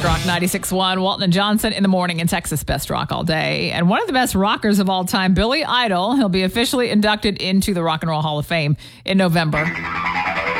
Rock 96.1, Walton and Johnson in the morning in Texas Best Rock all day. And one of the best rockers of all time, Billy Idol, he'll be officially inducted into the Rock and Roll Hall of Fame in November.